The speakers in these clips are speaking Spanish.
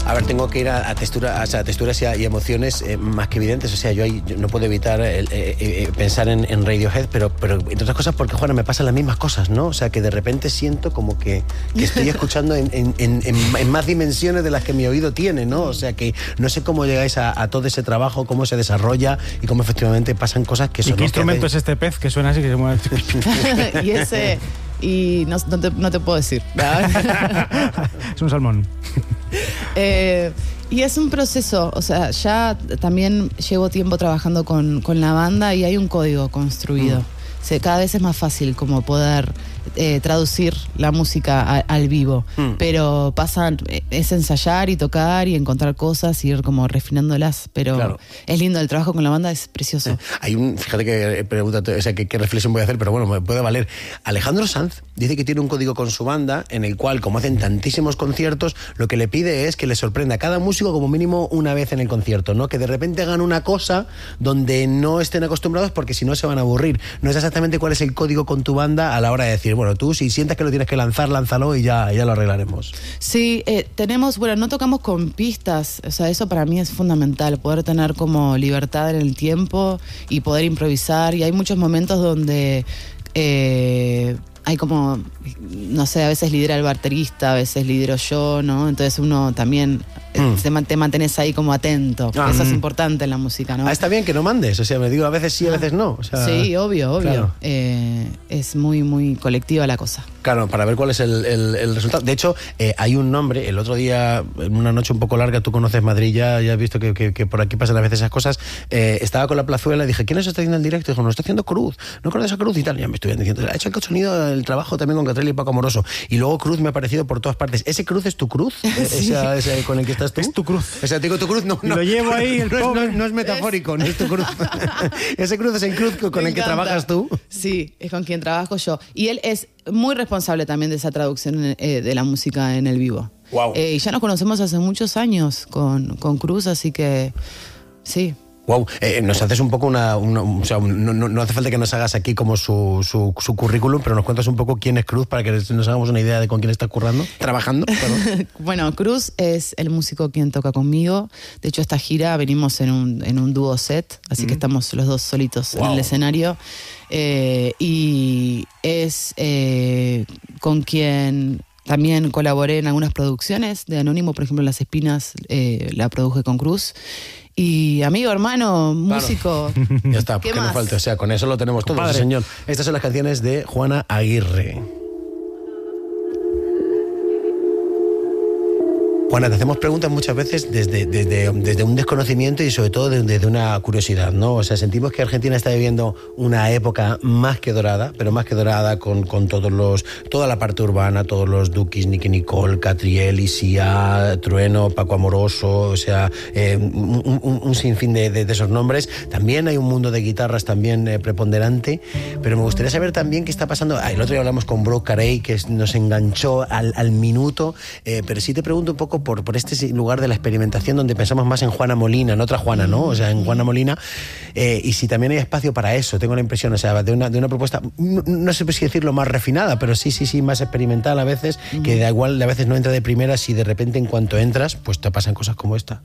A ver, tengo que ir a texturas y emociones más que evidentes. O sea, yo no puedo evitar pensar en Radiohead, pero entre otras cosas porque, Juana, me pasan las mismas cosas, ¿no? O sea, que de repente siento como que estoy escuchando en más dimensiones de las que mi oído tiene, ¿no? O sea, que no sé cómo llegáis a todo ese trabajo, cómo se desarrolla y cómo efectivamente pasan cosas que son... ¿Y qué instrumento es este pez que suena así, que se mueve? Y no te puedo decir. Es un salmón. Y es un proceso, o sea, ya también llevo tiempo trabajando con la banda y hay un código construido. Cada vez es más fácil como poder traducir la música al vivo, pero es ensayar y tocar y encontrar cosas y ir como refinándolas, pero claro, es lindo, el trabajo con la banda es precioso. Fíjate que pregunta, o sea, qué reflexión voy a hacer, pero bueno, me puede valer. Alejandro Sanz dice que tiene un código con su banda en el cual, como hacen tantísimos conciertos, lo que le pide es que le sorprenda a cada músico como mínimo una vez en el concierto, ¿no? Que de repente hagan una cosa donde no estén acostumbrados porque si no se van a aburrir. No es exactamente cuál es el código con tu banda a la hora de decir, bueno, tú si sientes que lo tienes que lanzar, lánzalo y ya lo arreglaremos. Sí, no tocamos con pistas, o sea, eso para mí es fundamental, poder tener como libertad en el tiempo y poder improvisar, y hay muchos momentos donde hay como, no sé, a veces lidera el baterista, a veces lidero yo, ¿no? Entonces uno también te mantienes ahí como atento, eso es importante en la música, ¿no? Está bien que no mandes, o sea, me digo a veces sí, a veces no. O sea, sí, obvio. Claro. Es muy, muy colectiva la cosa. Claro, para ver cuál es el resultado. De hecho, hay un nombre, el otro día, en una noche un poco larga, tú conoces Madrid, ya has visto que por aquí pasan a veces esas cosas, estaba con la plazuela y dije, ¿quién está haciendo el directo? Y dijo, no, está haciendo Cruz, ¿no conoces a Cruz? Y tal, ya me estuvieron diciendo, ha hecho el sonido, el trabajo también con Catril y Paco Amoroso. Y luego Cruz me ha aparecido por todas partes. ¿Ese Cruz es tu Cruz? Sí. ¿Ese con el que estás tú? Es tu cruz. O sea, digo tu cruz, no. Lo llevo ahí, el pobre. No es metafórico, no es tu cruz. Ese Cruz es el Cruz con el que trabajas tú. Sí, es con quien trabajo yo. Y él es muy responsable también de esa traducción de la música en el vivo. Wow. Y ya nos conocemos hace muchos años con Cruz, así que sí. Wow, nos haces un poco o sea, no hace falta que nos hagas aquí como su currículum, pero nos cuentas un poco quién es Cruz para que nos hagamos una idea de con quién está trabajando. Bueno, Cruz es el músico quien toca conmigo. De hecho, esta gira venimos en un dúo set, así que estamos los dos solitos en el escenario. Y es con quien también colaboré en algunas producciones de Anónimo, por ejemplo, Las Espinas la produje con Cruz. Y amigo, hermano, músico. Claro. Ya está, ¿qué nos falta? O sea, con eso lo tenemos todo, sí, señor. Estas son las canciones de Juana Aguirre. Juana, te hacemos preguntas muchas veces desde un desconocimiento y sobre todo desde una curiosidad, ¿no? O sea, sentimos que Argentina está viviendo una época más que dorada, pero más que dorada con toda la parte urbana, todos los Dukis, Nicky Nicole, Catriel, Isia, Trueno, Paco Amoroso, o sea, un sinfín de esos nombres. También hay un mundo de guitarras también preponderante, pero me gustaría saber también qué está pasando. El otro día hablamos con Brooke Carey, que nos enganchó al minuto, pero sí te pregunto un poco por este lugar de la experimentación donde pensamos más en Juana Molina, en otra Juana, ¿no? O sea, en Juana Molina, y si también hay espacio para eso, tengo la impresión, o sea, de una propuesta, no sé si decirlo más refinada, pero sí, más experimental a veces, que da igual, a veces no entra de primeras y de repente en cuanto entras, pues te pasan cosas como esta.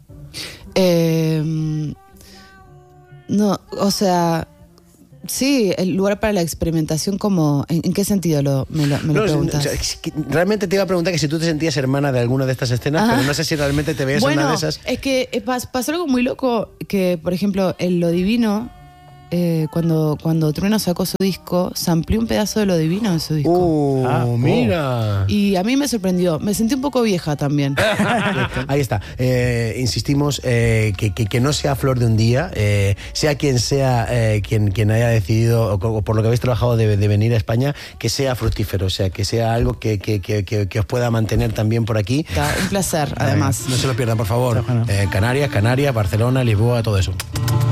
No, o sea... Sí, el lugar para la experimentación, como ¿en qué sentido me lo preguntas? Realmente te iba a preguntar que si tú te sentías hermana de alguna de estas escenas, pero no sé si realmente te veías en una de esas. Es que pasó algo muy loco, que por ejemplo, en Lo Divino, cuando Trueno sacó su disco, se amplió un pedazo de Lo Divino en su disco. Mira. Y a mí me sorprendió, me sentí un poco vieja también. Ahí está, insistimos que no sea flor de un día, sea quien quien haya decidido, o por lo que habéis trabajado de venir a España, que sea fructífero, o sea, que sea algo que os pueda mantener también por aquí. Un placer, además. No se lo pierdan, por favor. Canarias, Barcelona, Lisboa, todo eso.